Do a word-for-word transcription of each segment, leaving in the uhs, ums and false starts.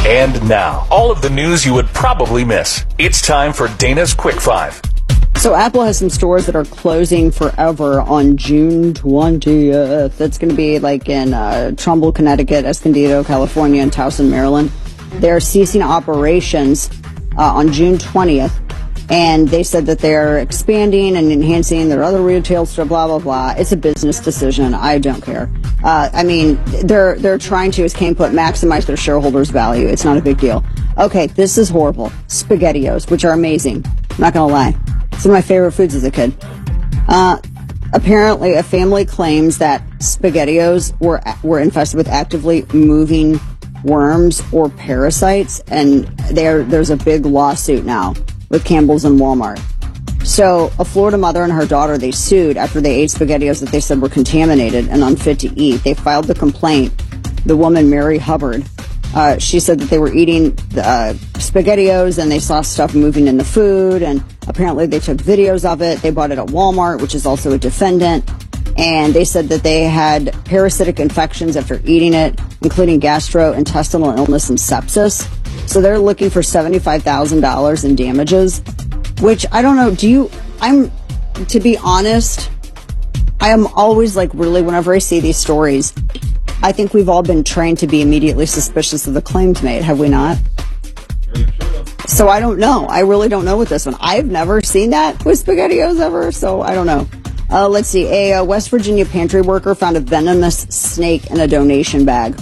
And now, all of the news you would probably miss. It's time for Dana's Quick Five. So Apple has some stores that are closing forever on June twentieth. That's going to be like in uh, Trumbull, Connecticut, Escondido, California, and Towson, Maryland. They're ceasing operations uh, on June twentieth. And they said that they're expanding and enhancing their other retail store, blah, blah, blah. It's a business decision. I don't care. Uh, I mean, they're they're trying to, as Kane put, maximize their shareholders' value. It's not a big deal. Okay, this is horrible. SpaghettiOs, which are amazing. I'm not going to lie. Some of my favorite foods as a kid. Uh, apparently, a family claims that SpaghettiOs were were infested with actively moving worms or parasites, and there there's a big lawsuit now with Campbell's and Walmart. So a Florida mother and her daughter, they sued after they ate SpaghettiOs that they said were contaminated and unfit to eat. They filed the complaint. The woman, Mary Hubbard, uh, she said that they were eating the, uh, SpaghettiOs and they saw stuff moving in the food, and apparently they took videos of it. They bought it at Walmart, which is also a defendant, and they said that they had parasitic infections after eating it, including gastrointestinal illness and sepsis. So they're looking for seventy-five thousand dollars in damages, which I don't know. Do you, I'm, to be honest, I am always like, really, whenever I see these stories, I think we've all been trained to be immediately suspicious of the claims made, have we not? So I don't know. I really don't know with this one. I've never seen that with SpaghettiOs ever, so I don't know. Uh, let's see. A, a West Virginia pantry worker found a venomous snake in a donation bag.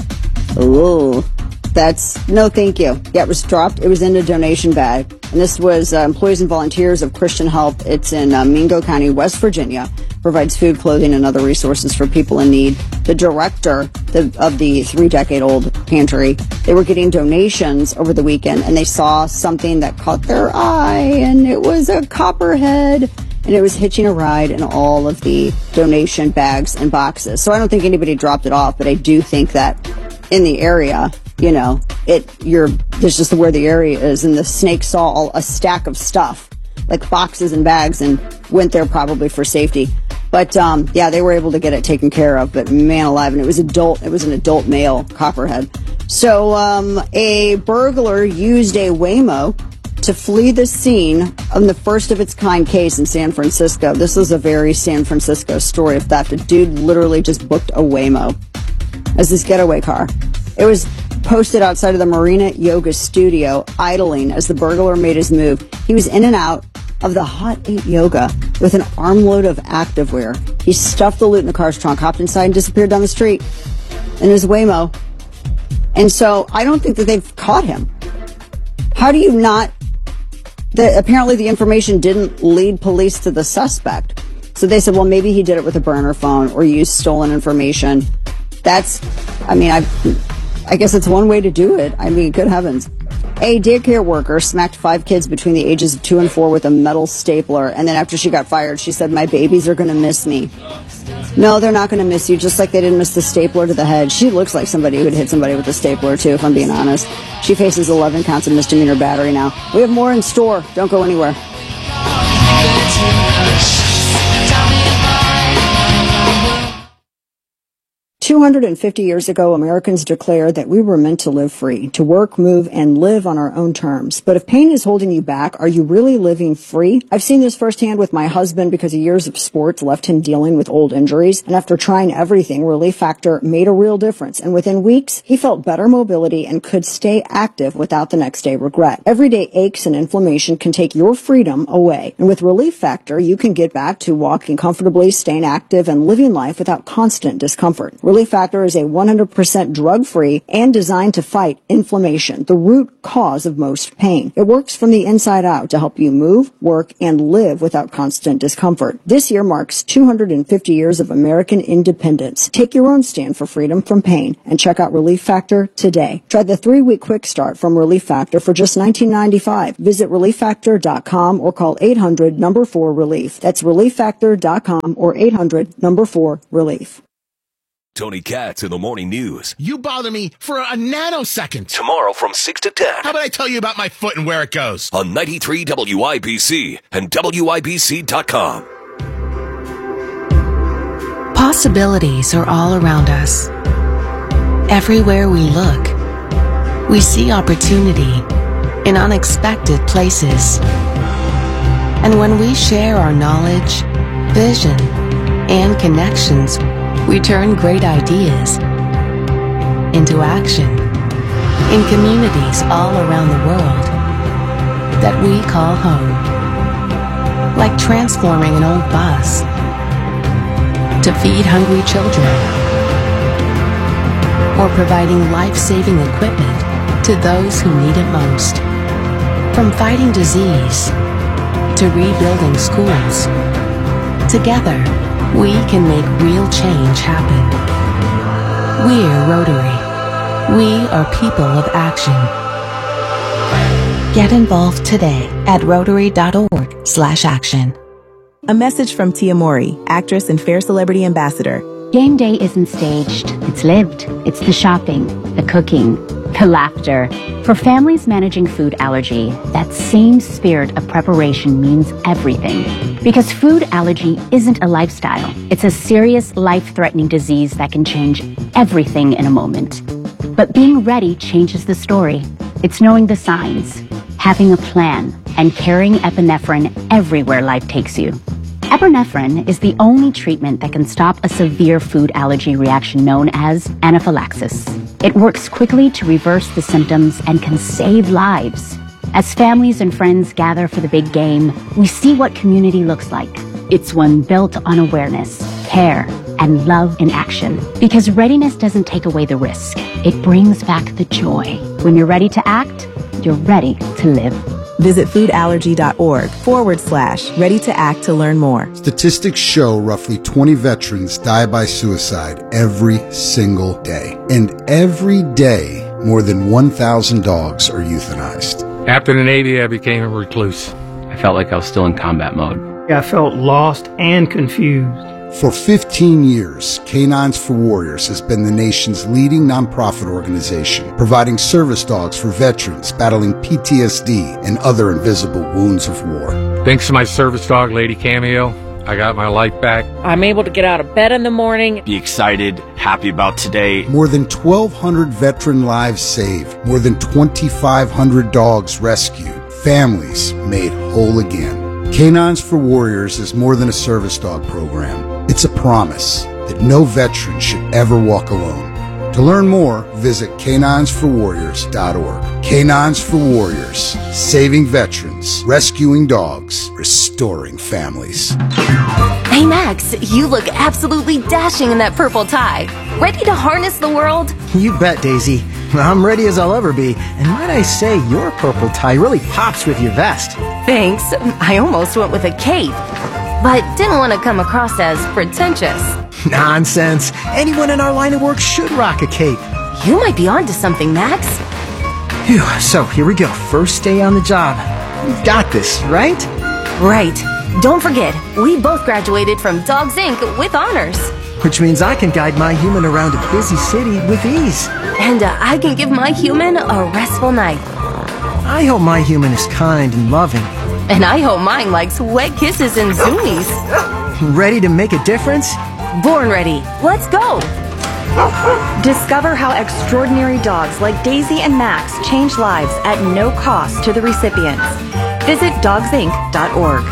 Ooh. That's, no thank you. Yeah, it was dropped. It was in a donation bag. And this was uh, employees and volunteers of Christian Help. It's in uh, Mingo County, West Virginia. Provides food, clothing, and other resources for people in need. The director the, of the three-decade-old pantry, they were getting donations over the weekend, and they saw something that caught their eye, and it was a copperhead, and it was hitching a ride in all of the donation bags and boxes. So I don't think anybody dropped it off, but I do think that in the area, you know, it, you're, there's just where the area is, and the snake saw all, a stack of stuff, like boxes and bags, and went there probably for safety. But, um, yeah, they were able to get it taken care of, but man alive, and it was adult, it was an adult male copperhead. So, um, a burglar used a Waymo to flee the scene of the first of its kind case in San Francisco. This is a very San Francisco story of theft. A dude literally just booked a Waymo as his getaway car. It was posted outside of the Marina Yoga Studio, idling as the burglar made his move. He was in and out of the Hot eight Yoga with an armload of activewear. He stuffed the loot in the car's trunk, hopped inside, and disappeared down the street in his Waymo. And so I don't think that they've caught him. How do you not? The, apparently the information didn't lead police to the suspect. So they said, well, maybe he did it with a burner phone or used stolen information. That's, I mean, I I guess it's one way to do it. I mean, good heavens. A daycare worker smacked five kids between the ages of two and four with a metal stapler, and then after she got fired, she said, my babies are going to miss me. No, they're not going to miss you, just like they didn't miss the stapler to the head. She looks like somebody who would hit somebody with a stapler, too, if I'm being honest. She faces eleven counts of misdemeanor battery now. We have more in store. Don't go anywhere. two hundred fifty years ago, Americans declared that we were meant to live free, to work, move, and live on our own terms. But if pain is holding you back, are you really living free? I've seen this firsthand with my husband because years of sports left him dealing with old injuries. And after trying everything, Relief Factor made a real difference. And within weeks, he felt better mobility and could stay active without the next day regret. Everyday aches and inflammation can take your freedom away. And with Relief Factor, you can get back to walking comfortably, staying active, and living life without constant discomfort. Relief Factor is a one hundred percent drug-free and designed to fight inflammation, the root cause of most pain. It works from the inside out to help you move, work, and live without constant discomfort. This year marks two hundred fifty years of American independence. Take your own stand for freedom from pain and check out Relief Factor today. Try the three-week quick start from Relief Factor for just nineteen ninety-five dollars. Visit relief factor dot com or call eight hundred number four relief. That's relief factor dot com or eight hundred number four relief. Tony Katz in the Morning News. You bother me for a nanosecond. Tomorrow from six to ten. How about I tell you about my foot and where it goes? On ninety-three W I B C and W I B C dot com. Possibilities are all around us. Everywhere we look, We see opportunity in unexpected places. And when we share our knowledge, vision, and connections, we turn great ideas into action in communities all around the world that we call home. Like transforming an old bus to feed hungry children, or providing life-saving equipment to those who need it most. From fighting disease to rebuilding schools, together we can make real change happen. We're Rotary. We are people of action. Get involved today at rotary.org slash action. A message from Tia Mori, actress and Fair Celebrity Ambassador. Game day isn't staged, it's lived. It's the shopping, the cooking, the laughter. For families managing food allergy, that same spirit of preparation means everything. Because food allergy isn't a lifestyle. It's a serious, life-threatening disease that can change everything in a moment. But being ready changes the story. It's knowing the signs, having a plan, and carrying epinephrine everywhere life takes you. Epinephrine is the only treatment that can stop a severe food allergy reaction known as anaphylaxis. It works quickly to reverse the symptoms and can save lives. As families and friends gather for the big game, we see what community looks like. It's one built on awareness, care, and love in action. Because readiness doesn't take away the risk. It brings back the joy. When you're ready to act, you're ready to live. Visit foodallergy.org forward slash ready to act to learn more. Statistics show roughly twenty veterans die by suicide every single day. And every day, more than one thousand dogs are euthanized. After the Navy, I became a recluse. I felt like I was still in combat mode. I felt lost and confused. For fifteen years, Canines for Warriors has been the nation's leading nonprofit organization, providing service dogs for veterans battling P T S D and other invisible wounds of war. Thanks to my service dog, Lady Cameo, I got my life back. I'm able to get out of bed in the morning. Be excited, happy about today. More than twelve hundred veteran lives saved, more than twenty-five hundred dogs rescued, families made whole again. Canines for Warriors is more than a service dog program. It's a promise that no veteran should ever walk alone. To learn more, visit canines for warriors dot org. Canines for Warriors, saving veterans, rescuing dogs, restoring families. Hey Max, you look absolutely dashing in that purple tie. Ready to harness the world? You bet, Daisy. I'm ready as I'll ever be. And might I say, your purple tie really pops with your vest. Thanks. I almost went with a cape, but didn't want to come across as pretentious. Nonsense. Anyone in our line of work should rock a cape. You might be onto something, Max. Phew, so here we go. First day on the job. We've got this, right? Right. Don't forget, we both graduated from Dogs Incorporated with honors. Which means I can guide my human around a busy city with ease. And uh, I can give my human a restful night. I hope my human is kind and loving. And I hope mine likes wet kisses and zoomies. Ready to make a difference? Born ready. Let's go. Discover how extraordinary dogs like Daisy and Max change lives at no cost to the recipients. Visit dogs inc dot org.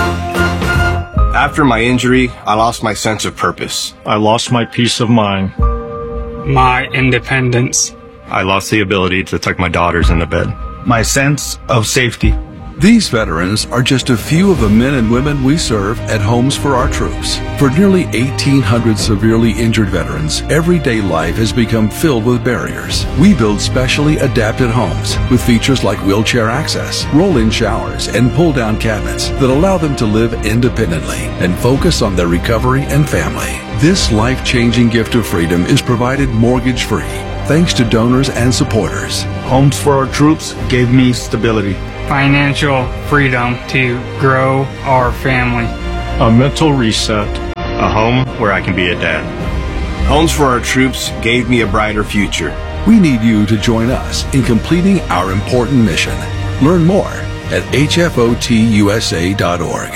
After my injury, I lost my sense of purpose. I lost my peace of mind. My independence. I lost the ability to tuck my daughters into bed. My sense of safety. These veterans are just a few of the men and women we serve at Homes for Our Troops. For nearly eighteen hundred severely injured veterans, everyday life has become filled with barriers. We build specially adapted homes with features like wheelchair access, roll-in showers, and pull-down cabinets that allow them to live independently and focus on their recovery and family. This life-changing gift of freedom is provided mortgage-free, thanks to donors and supporters. Homes for Our Troops gave me stability. Financial freedom to grow our family. A mental reset. A home where I can be a dad. Homes for Our Troops gave me a brighter future. We need you to join us in completing our important mission. Learn more at H F O T U S A dot org.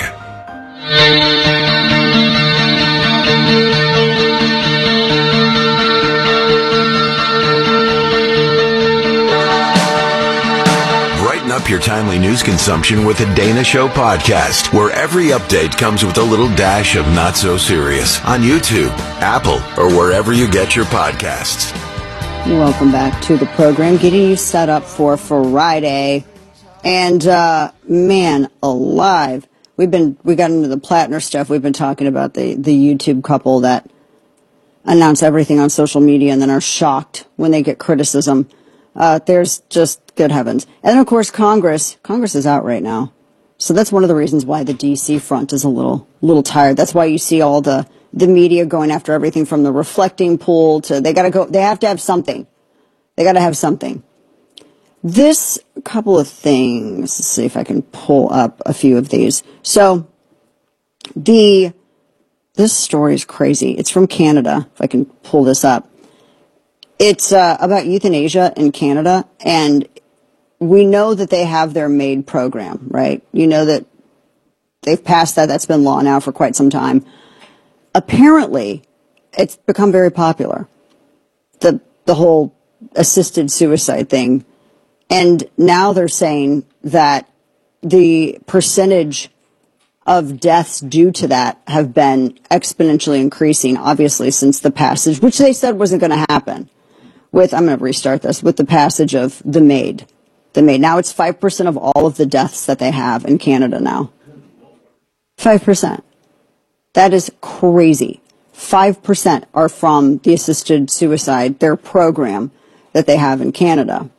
up your timely news consumption with the Dana Show podcast, where every update comes with a little dash of not so serious on YouTube, Apple, or wherever you get your podcasts. Welcome back to the program, getting you set up for Friday. And, uh, man alive. We've been, we got into the Plattner stuff. We've been talking about the, the YouTube couple that announce everything on social media and then are shocked when they get criticism. Uh, there's just, good heavens. And then, of course, Congress. Congress is out right now. So that's one of the reasons why the D C front is a little, little tired. That's why you see all the, the media going after everything from the reflecting pool to, they gotta go, they have to have something. They gotta have something. This couple of things, let's see if I can pull up a few of these. So, the, this story is crazy. It's from Canada, if I can pull this up. It's uh, about euthanasia in Canada, and we know that they have their MAID program, right? You know that they've passed that. That's been law now for quite some time. Apparently, it's become very popular, the the whole assisted suicide thing. And now they're saying that the percentage of deaths due to that have been exponentially increasing, obviously, since the passage, which they said wasn't going to happen. With, I'm going to restart this, with the passage of the MAID. The MAID. Now it's five percent of all of the deaths that they have in Canada now. five percent. That is crazy. five percent are from the assisted suicide, their program that they have in Canada.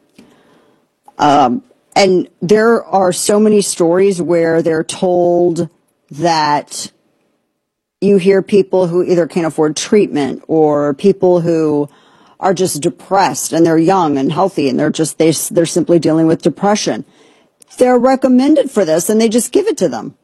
Um, and there are so many stories where they're told that you hear people who either can't afford treatment or people who are just depressed and they're young and healthy and they're just, they, they're simply dealing with depression. They're recommended for this and they just give it to them.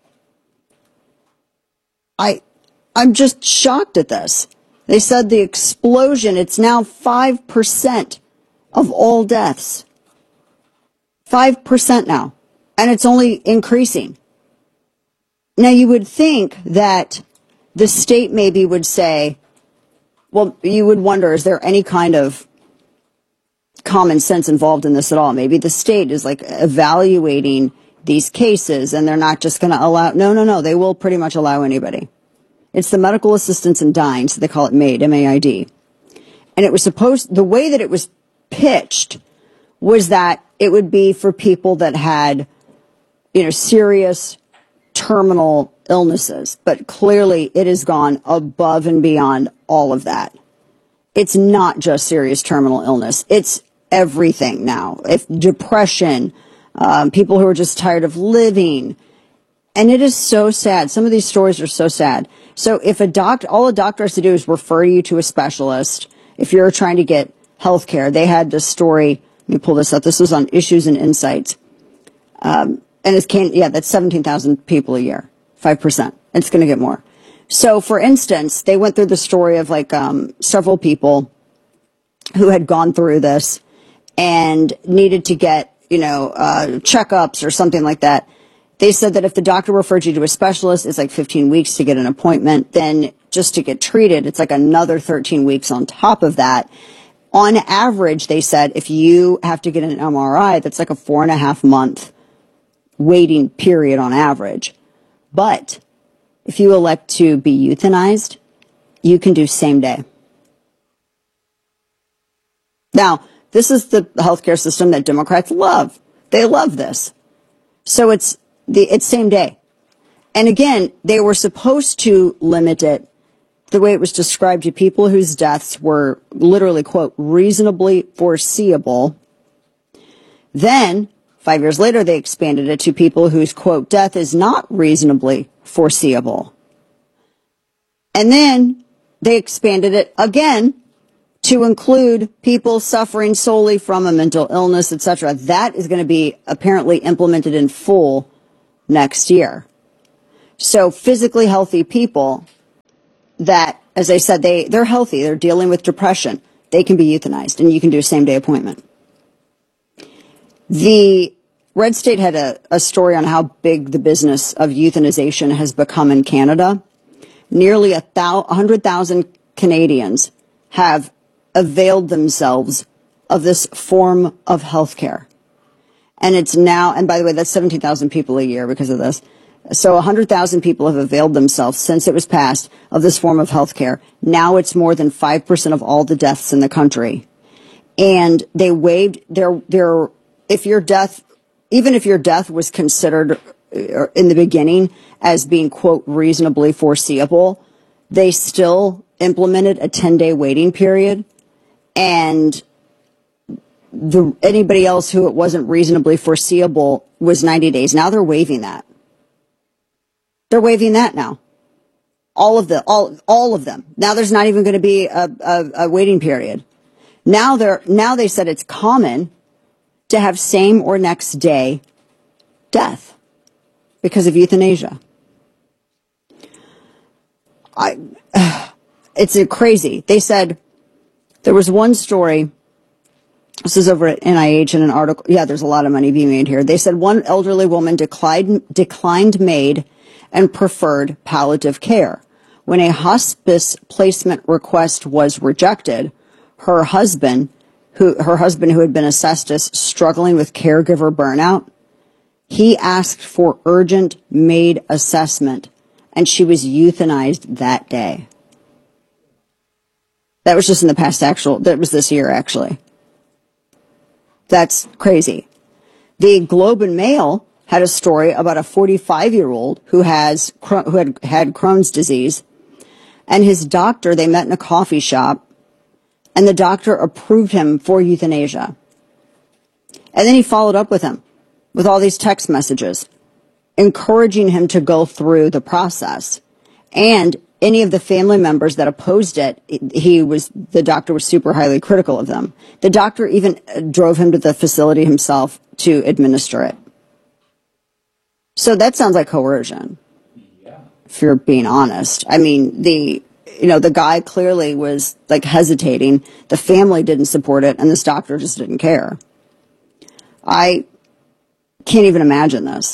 I, I'm just shocked at this. They said the explosion, it's now five percent of all deaths. five percent now. And it's only increasing. Now you would think that the state maybe would say, well, you would wonder, is there any kind of common sense involved in this at all? Maybe the state is like evaluating these cases and they're not just going to allow, no, no, no, they will pretty much allow anybody. It's the Medical Assistance in Dying, so they call it MAID, M A I D. And it was supposed, the way that it was pitched was that it would be for people that had, you know, serious terminal illnesses, but clearly it has gone above and beyond all of that. It's not just serious terminal illness. It's everything now. If depression, um, people who are just tired of living. And it is so sad. Some of these stories are so sad. So if a doc, all a doctor has to do is refer you to a specialist. If you're trying to get health care, they had this story. Let me pull this up. This was on Issues and Insights. Um, and it came, yeah, that's seventeen thousand people a year. five percent. It's going to get more. So, for instance, they went through the story of like um, several people who had gone through this and needed to get, you know, uh, checkups or something like that. They said that if the doctor referred you to a specialist, it's like fifteen weeks to get an appointment. Then just to get treated, it's like another thirteen weeks on top of that. On average, they said if you have to get an M R I, that's like a four and a half month waiting period on average. But if you elect to be euthanized, you can do same day. Now, this is the healthcare system that Democrats love. They love this. So it's the it's same day. And again, they were supposed to limit it the way it was described to people whose deaths were literally, quote, reasonably foreseeable. Then, five years later, they expanded it to people whose, quote, death is not reasonably foreseeable. And then they expanded it again to include people suffering solely from a mental illness, et cetera. That is going to be apparently implemented in full next year. So physically healthy people that, as I said, they, they're healthy, they're dealing with depression, they can be euthanized, and you can do a same-day appointment. The Red State had a, a story on how big the business of euthanization has become in Canada. Nearly a thou- one hundred thousand Canadians have availed themselves of this form of health care. And it's now, and by the way, that's seventeen thousand people a year because of this. So one hundred thousand people have availed themselves since it was passed of this form of health care. Now it's more than five percent of all the deaths in the country. And they waived their, their, if your death, even if your death was considered in the beginning as being, quote, reasonably foreseeable, they still implemented a ten-day waiting period. And the, anybody else who it wasn't reasonably foreseeable was ninety days. Now they're waiving that. They're waiving that now. All of the, all, all of them. Now there's not even going to be a, a, a waiting period. Now they're, now they said it's common to have same or next day death because of euthanasia. I, it's a crazy. They said there was one story. This is over at N I H in an article. Yeah, there's a lot of money being made here. They said one elderly woman declined, declined MAID and preferred palliative care. When a hospice placement request was rejected, her husband, who her husband who had been assessed as struggling with caregiver burnout, he asked for urgent MAID assessment, and she was euthanized that day. That was just in the past actual, that was this year actually. That's crazy. The Globe and Mail had a story about a forty-five-year-old who has who had had Crohn's disease, and his doctor, they met in a coffee shop, and the doctor approved him for euthanasia. And then he followed up with him with all these text messages, encouraging him to go through the process. And any of the family members that opposed it, he was, the doctor was super highly critical of them. The doctor even drove him to the facility himself to administer it. So that sounds like coercion, yeah, if you're being honest. I mean, the, you know, the guy clearly was like hesitating. The family didn't support it, and this doctor just didn't care. I can't even imagine this.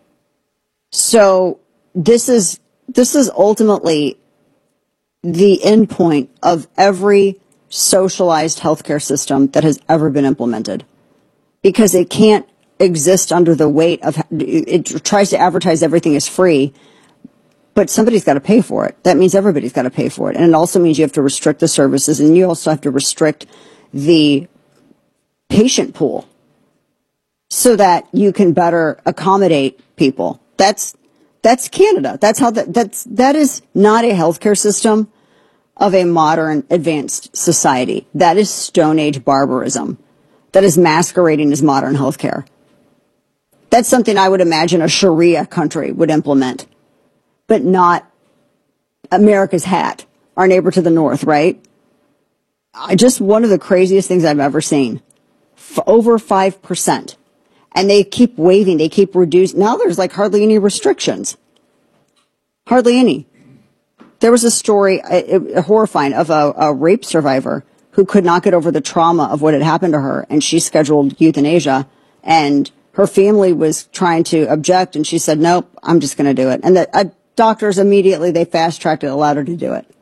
So this is, this is ultimately the end point of every socialized healthcare system that has ever been implemented, because it can't exist under the weight of, it tries to advertise everything as free, but somebody's got to pay for it. That means everybody's got to pay for it. And it also means you have to restrict the services, and you also have to restrict the patient pool so that you can better accommodate people. That's, that's Canada. That's how that, that's, that is not a healthcare system of a modern advanced society. That is Stone Age barbarism that is masquerading as modern healthcare. That's something I would imagine a Sharia country would implement, but not America's hat, our neighbor to the north, right? I just, one of the craziest things I've ever seen. F- over five percent. And they keep waiving, they keep reducing. Now there's like hardly any restrictions. Hardly any. There was a story, a, a horrifying, of a, a rape survivor who could not get over the trauma of what had happened to her, and she scheduled euthanasia, and her family was trying to object, and she said, nope, I'm just going to do it. And the uh, doctors immediately, they fast-tracked it, allowed her to do it.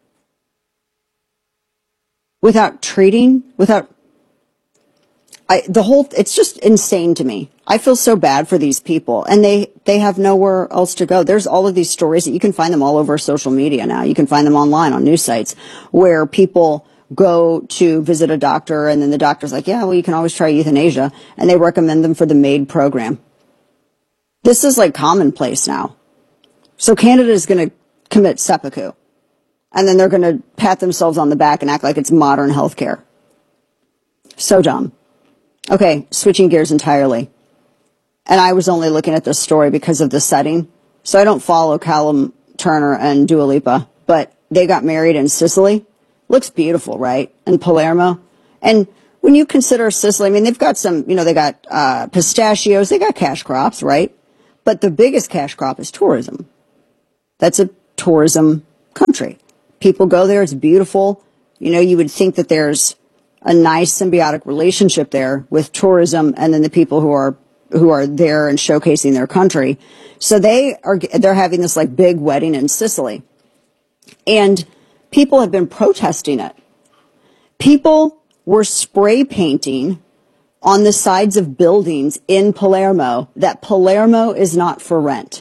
Without treating, without, I, the whole, it's just insane to me. I feel so bad for these people, and they, they have nowhere else to go. There's all of these stories that you can find them all over social media now. You can find them online on news sites where people go to visit a doctor, and then the doctor's like, yeah, well, you can always try euthanasia, and they recommend them for the MAID program. This is like commonplace now. So Canada is going to commit seppuku, and then they're going to pat themselves on the back and act like it's modern healthcare. So dumb. Okay, switching gears entirely. And I was only looking at this story because of the setting, so I don't follow Callum Turner and Dua Lipa, but they got married in Sicily. Looks beautiful, right? In Palermo. And when you consider Sicily, I mean, they've got some, you know, they got uh, pistachios, they got cash crops, right? But the biggest cash crop is tourism. That's a tourism country. People go there, it's beautiful. You know, you would think that there's a nice symbiotic relationship there with tourism and then the people who are who are there and showcasing their country. So they are, they're having this like big wedding in Sicily. And people have been protesting it. People were spray painting on the sides of buildings in Palermo that Palermo is not for rent.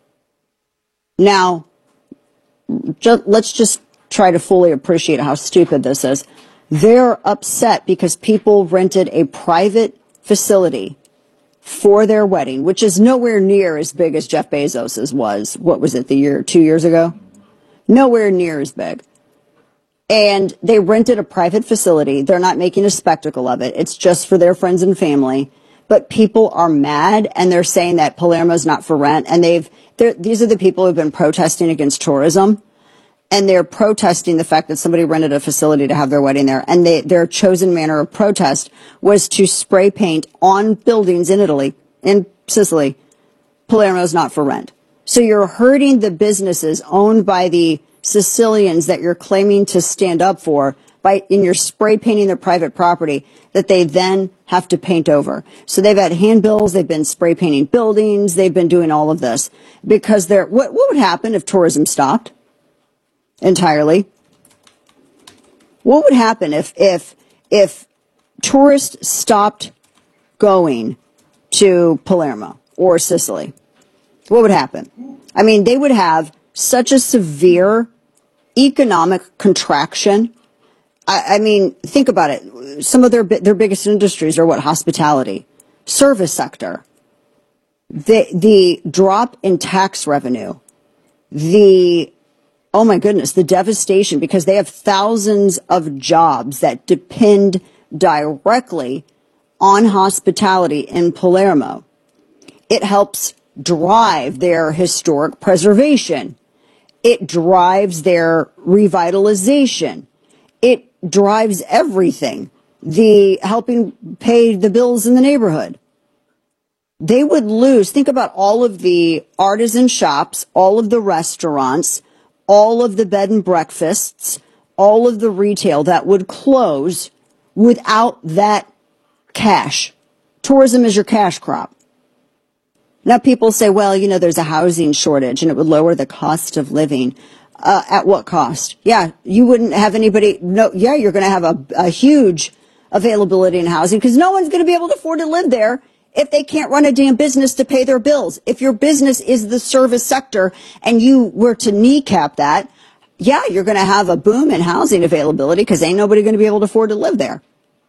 Now, ju- let's just try to fully appreciate how stupid this is. They're upset because people rented a private facility for their wedding, which is nowhere near as big as Jeff Bezos's was. What was it, the year, two years ago? Nowhere near as big. And they rented a private facility. They're not making a spectacle of it. It's just for their friends and family. But people are mad, and they're saying that Palermo's not for rent. And they've, these are the people who've been protesting against tourism. And they're protesting the fact that somebody rented a facility to have their wedding there. And they, their chosen manner of protest was to spray paint on buildings in Italy, in Sicily, Palermo's not for rent. So you're hurting the businesses owned by the Sicilians that you're claiming to stand up for by, in your spray painting their private property that they then have to paint over. So they've had handbills, they've been spray painting buildings, they've been doing all of this because they're, what, what would happen if tourism stopped entirely? What would happen if, if, if tourists stopped going to Palermo or Sicily? What would happen? I mean, they would have such a severe economic contraction. I, I mean, think about it. Some of their their biggest industries are what? Hospitality, service sector. The the drop in tax revenue, the oh my goodness, the devastation because they have thousands of jobs that depend directly on hospitality in Palermo. It helps drive their historic preservation. It drives their revitalization. It drives everything. The helping pay the bills in the neighborhood. They would lose. Think about all of the artisan shops, all of the restaurants, all of the bed and breakfasts, all of the retail that would close without that cash. Tourism is your cash crop. Now people say, well, you know, there's a housing shortage and it would lower the cost of living. Uh, at what cost? Yeah, you wouldn't have anybody. No, yeah, you're going to have a, a huge availability in housing because no one's going to be able to afford to live there if they can't run a damn business to pay their bills. If your business is the service sector and you were to kneecap that, yeah, you're going to have a boom in housing availability because ain't nobody going to be able to afford to live there.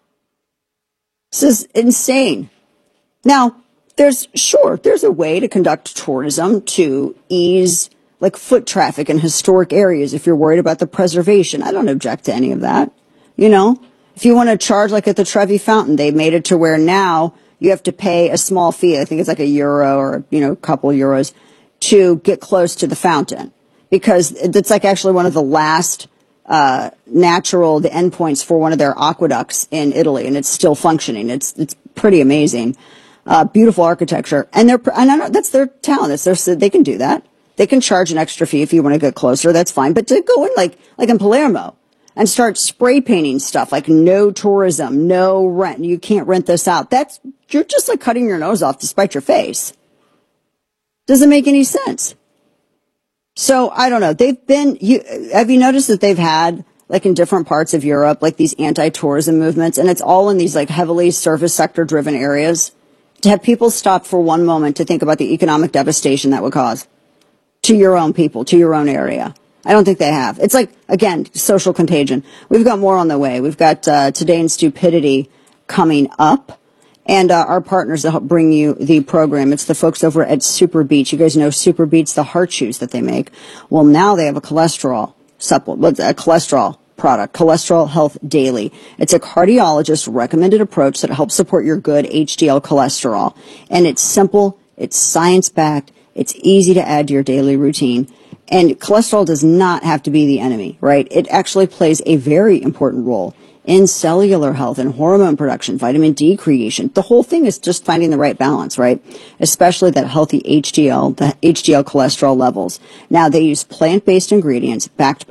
This is insane. Now, there's, sure, there's a way to conduct tourism to ease, like, foot traffic in historic areas if you're worried about the preservation. I don't object to any of that. You know, if you want to charge, like at the Trevi Fountain, they made it to where now you have to pay a small fee. I think it's like a euro or, you know, a couple euros to get close to the fountain because it's like actually one of the last uh natural, the endpoints for one of their aqueducts in Italy, and it's still functioning. It's, it's pretty amazing. Uh, beautiful architecture, and they're, and I know that's their town. That's their, they can do that. They can charge an extra fee if you want to get closer. That's fine. But to go in like, like in Palermo and start spray painting stuff like no tourism, no rent, you can't rent this out. That's, you're just like cutting your nose off to spite your face. Doesn't make any sense. So I don't know. They've been, you, have you noticed that they've had like in different parts of Europe, like these anti-tourism movements, and it's all in these like heavily service sector driven areas? To have people stop for one moment to think about the economic devastation that would cause to your own people, to your own area. I don't think they have. It's like, again, social contagion. We've got more on the way. We've got uh, Today in Stupidity coming up, and uh, our partners that help bring you the program. It's the folks over at Super Beets. You guys know Super Beets, the heart chews that they make. Well, now they have a cholesterol supplement, a cholesterol product, Cholesterol Health Daily. It's a cardiologist recommended approach that helps support your good H D L cholesterol. And it's simple, it's science backed, it's easy to add to your daily routine. And cholesterol does not have to be the enemy, right? It actually plays a very important role in cellular health and hormone production, vitamin D creation. The whole thing is just finding the right balance, right? Especially that healthy H D L, the H D L cholesterol levels. Now they use plant-based ingredients backed by